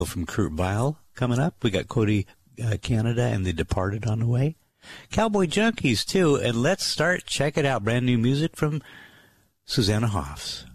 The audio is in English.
from Kurt Vile coming up. We got Cody Canada and The Departed on the way. Cowboy Junkies, too. And let's start. Check it out. Brand new music from Susanna Hoffs.